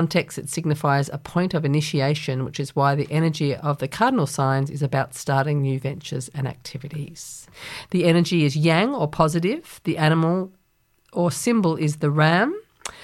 context, it signifies a point of initiation, which is why the energy of the cardinal signs is about starting new ventures and activities. The energy is yang or positive. The animal or symbol is the ram.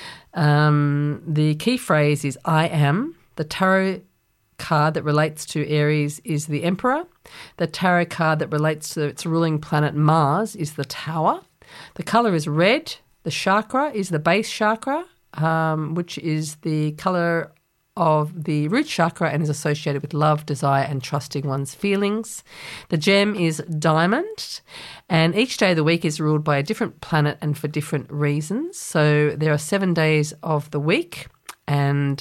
The key phrase is I am. The tarot card that relates to Aries is the Emperor. The tarot card that relates to its ruling planet Mars is the Tower. The colour is red. The chakra is the base chakra, which is the colour of the root chakra and is associated with love, desire and trusting one's feelings. The gem is diamond, and each day of the week is ruled by a different planet and for different reasons. So there are 7 days of the week, and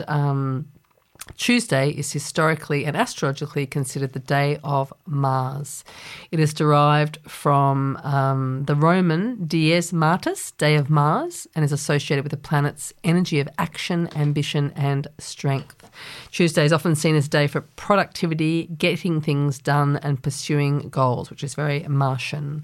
Tuesday is historically and astrologically considered the day of Mars. It is derived from the Roman Dies Martis, Day of Mars, and is associated with the planet's energy of action, ambition and strength. Tuesday is often seen as a day for productivity, getting things done and pursuing goals, which is very Martian.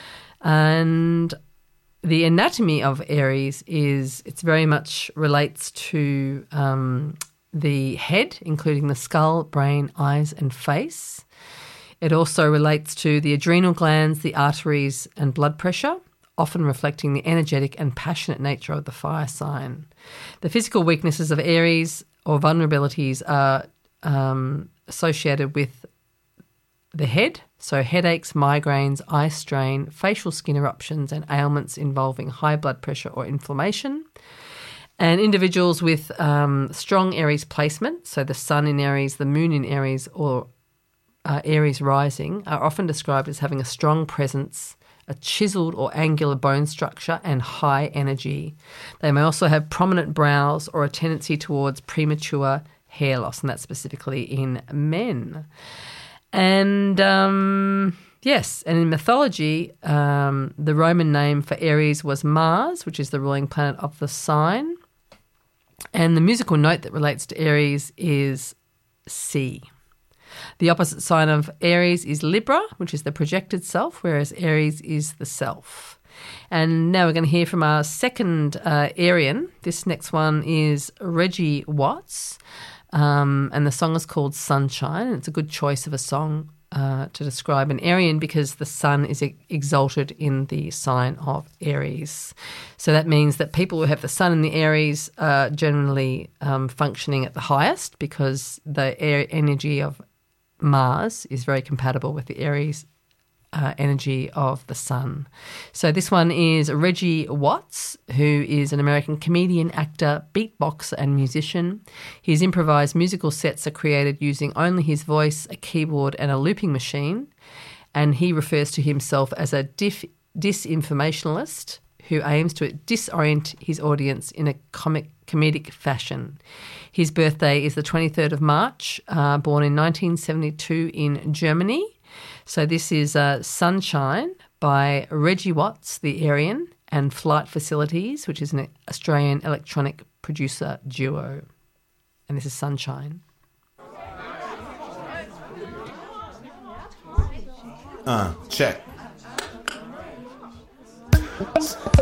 And the anatomy of Aries is, it's very much relates to the head, including the skull, brain, eyes and face. It also relates to the adrenal glands, the arteries and blood pressure, often reflecting the energetic and passionate nature of the fire sign. The physical weaknesses of Aries or vulnerabilities are associated with the head, so headaches, migraines, eye strain, facial skin eruptions and ailments involving high blood pressure or inflammation. And individuals with strong Aries placement, so the sun in Aries, the moon in Aries or Aries rising, are often described as having a strong presence, a chiselled or angular bone structure and high energy. They may also have prominent brows or a tendency towards premature hair loss, and that's specifically in men. And yes, and in mythology, the Roman name for Aries was Mars, which is the ruling planet of the sign. And the musical note that relates to Aries is C. The opposite sign of Aries is Libra, which is the projected self, whereas Aries is the self. And now we're going to hear from our second Arian. This next one is Reggie Watts, and the song is called Sunshine. And it's a good choice of a song to describe an Arian because the sun is exalted in the sign of Aries. So that means that people who have the sun in the Aries are generally functioning at the highest because the energy of Mars is very compatible with the Aries energy of the sun. So this one is Reggie Watts, who is an American comedian, actor, beatboxer and musician. His improvised musical sets are created using only his voice, a keyboard and a looping machine, and he refers to himself as a disinformationalist who aims to disorient his audience in a comedic fashion. His birthday is the 23rd of March, born in 1972 in Germany. So this is Sunshine by Reggie Watts, the Arian, and Flight Facilities, which is an Australian electronic producer duo. And this is Sunshine. Check.